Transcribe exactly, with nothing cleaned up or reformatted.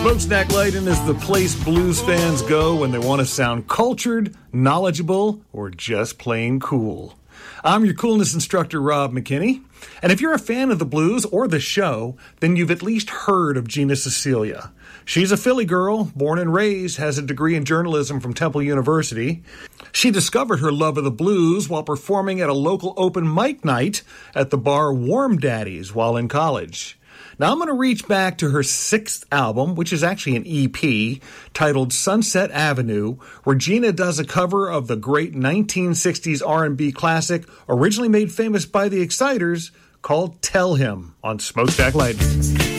Smokestack Lighting is the place blues fans go when they want to sound cultured, knowledgeable, or just plain cool. I'm your coolness instructor, Rob McKinney. And if you're a fan of the blues or the show, then you've at least heard of Gina Cecilia. She's a Philly girl, born and raised, has a degree in journalism from Temple University. She discovered her love of the blues while performing at a local open mic night at the bar Warm Daddies while in college. Now I'm going to reach back to her sixth album, which is actually an E P, titled Sunset Avenue, where Gina does a cover of the great nineteen sixties R and B classic, originally made famous by the Exciters, called Tell Him on Smokestack Lighting.